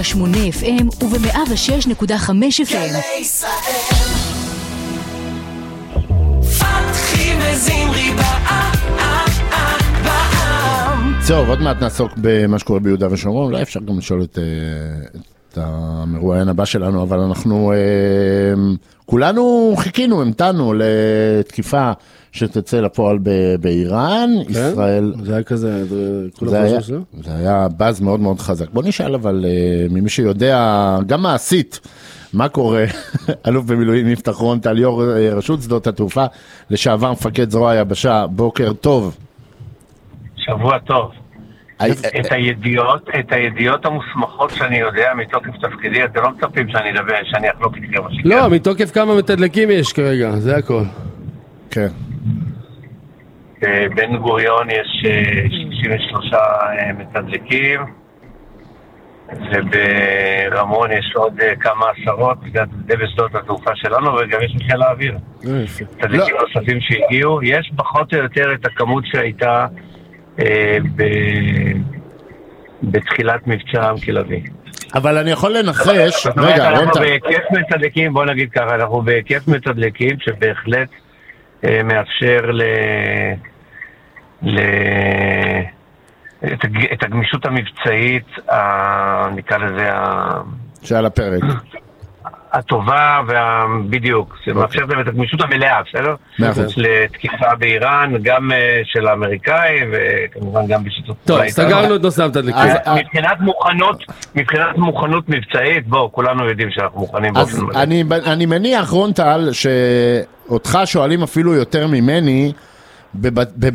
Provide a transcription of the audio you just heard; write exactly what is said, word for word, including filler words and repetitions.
שמונה אף אם וב-מאה ושש נקודה חמש אף אם. גלי ישראל פתחי וזמרי בעם. טוב, עוד מעט נעסוק במה שקורה ביהודה ושומרון. אולי אפשר גם לשאול את, את המרואיין הבא שלנו, אבל אנחנו כולנו חיכינו, המתנו לתקיפה שתצא לפועל באיראן. כן? ישראל... זה היה כזה, זה היה, זה היה באז מאוד מאוד חזק. בוא נשאל אבל ממי שיודע, גם מעשית, מה קורה? אלוף במילואים יפתח רון-טל, יו"ר רשות שדות התעופה, לשעבר מפקד זרוע היבשה, בוקר טוב. שבוע טוב. את הידיעות, את הידיעות המוסמכות שאני יודע מתוקף תפקידי, אתם לא מצפים שאני אדבר, שאני אחלוק איתכם. לא, מתוקף כמה מתדלקים יש כרגע, זה הכל. כן. בבן גוריון יש שישים ושלושה מתדלקים, וברמון יש עוד כמה עשרות, זה בשדות התעופה שלנו, וגם יש מחיל האוויר. מתדלקים נוספים שהגיעו, יש פחות או יותר את הכמות שהייתה בתחילת מבצע עם כלבי. אבל אני יכול לנחש, רגע, אנחנו בהיקף מתדלקים, בוא נגיד ככה, אנחנו בהיקף מתדלקים שבהחלט מאפשר ל... ל... את, הג... את הגמישות המבצעית, ה... נקרא לזה, ה... שעל הפרק. הטובה, וה... בדיוק, זה מאפשר להם את הגמישות המלאה, בסדר? לתקיפה באיראן, גם של האמריקאים, וכמובן גם בשיתוף... טוב, סגרנו את נושא המתדלקים. מבחינת מוכנות, מבחינת מוכנות מבצעית, בואו, כולנו יודעים שאנחנו מוכנים באופן מלא. אני, אני מניח, רון-טל, שאותך שואלים אפילו יותר ממני,